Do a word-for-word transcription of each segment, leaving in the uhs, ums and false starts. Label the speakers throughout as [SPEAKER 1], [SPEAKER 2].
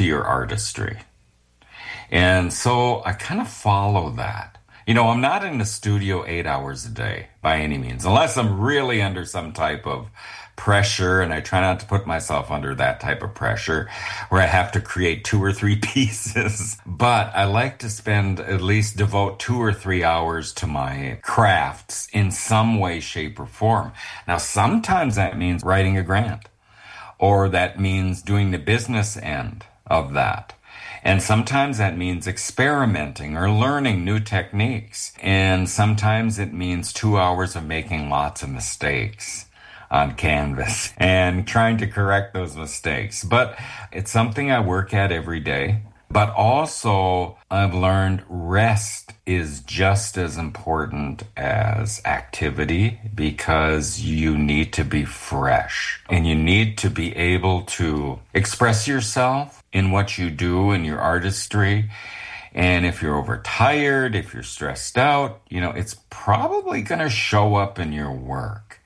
[SPEAKER 1] to your artistry. And so I kind of follow that. You know, I'm not in the studio eight hours a day by any means, unless I'm really under some type of pressure, and I try not to put myself under that type of pressure where I have to create two or three pieces. But I like to spend, at least devote two or three hours to my crafts in some way, shape, or form. Now, sometimes that means writing a grant, or that means doing the business end of that. And sometimes that means experimenting or learning new techniques. And sometimes it means two hours of making lots of mistakes on canvas and trying to correct those mistakes. But it's something I work at every day. But also, I've learned rest is just as important as activity, because you need to be fresh and you need to be able to express yourself in what you do in your artistry. And if you're overtired, if you're stressed out, you know, it's probably going to show up in your work.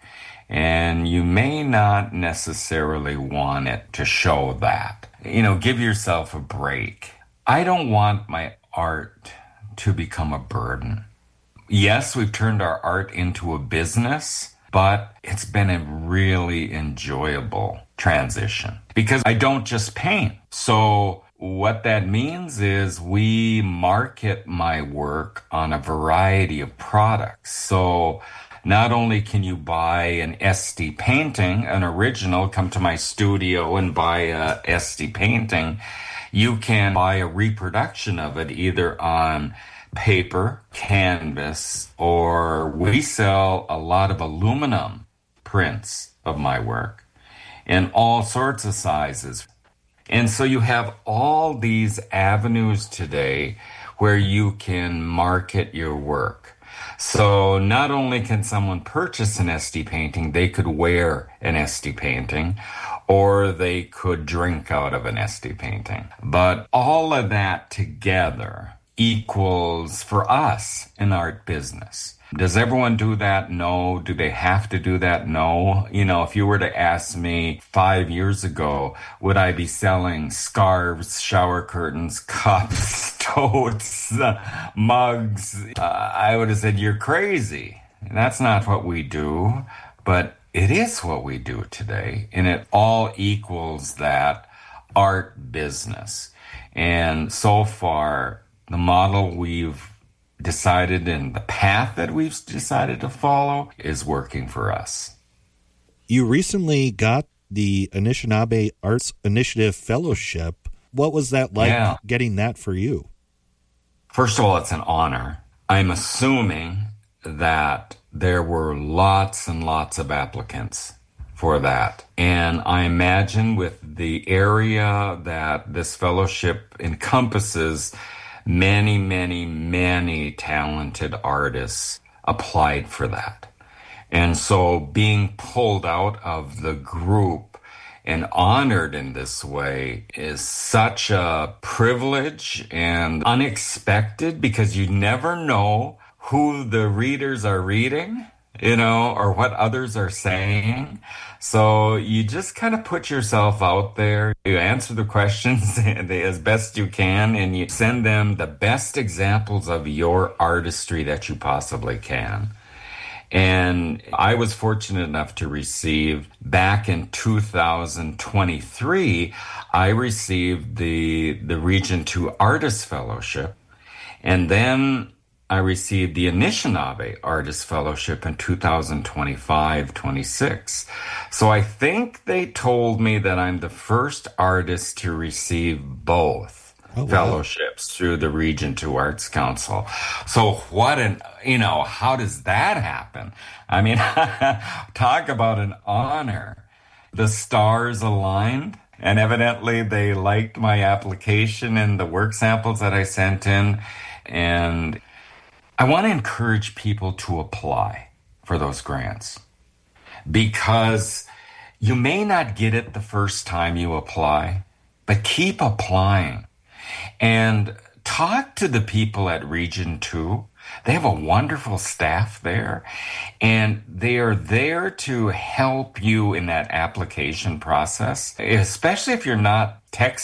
[SPEAKER 1] And you may not necessarily want it to show that. You know, give yourself a break. I don't want my art to become a burden. Yes, we've turned our art into a business, but it's been a really enjoyable transition because I don't just paint. So what that means is we market my work on a variety of products. So not only can you buy an Esty painting, an original, come to my studio and buy a Esty painting, you can buy a reproduction of it either on paper, canvas, or we sell a lot of aluminum prints of my work in all sorts of sizes. And so you have all these avenues today where you can market your work. So not only can someone purchase an Esty painting, they could wear an Esty painting, or they could drink out of an Esty painting. But all of that together equals, for us, an art business. Does everyone do that? No. Do they have to do that? No. You know, if you were to ask me five years ago, would I be selling scarves, shower curtains, cups, totes, uh, mugs? Uh, I would have said, you're crazy. That's not what we do. But it is what we do today. And it all equals that art business. And so far, the model we've decided and the path that we've decided to follow is working for us.
[SPEAKER 2] You recently got the Anishinaabe Arts Initiative Fellowship. What was that like, yeah. getting that for you?
[SPEAKER 1] First of all, it's an honor. I'm assuming that there were lots and lots of applicants for that. And I imagine with the area that this fellowship encompasses, many, many, many talented artists applied for that. And so being pulled out of the group and honored in this way is such a privilege and unexpected, because you never know who the readers are reading, you know, or what others are saying. So you just kind of put yourself out there, you answer the questions as best you can, and you send them the best examples of your artistry that you possibly can. And I was fortunate enough to receive, back in two thousand twenty-three, I received the, the Region two Artist Fellowship. And then I received the Anishinaabe Artist Fellowship in two thousand twenty-five twenty-six. So I think they told me that I'm the first artist to receive both oh, wow. fellowships through the Region two Arts Council. So what an, you know, how does that happen? I mean, talk about an honor. The stars aligned, and evidently they liked my application and the work samples that I sent in. And I want to encourage people to apply for those grants, because you may not get it the first time you apply, but keep applying and talk to the people at Region two. They have a wonderful staff there, and they are there to help you in that application process, especially if you're not tech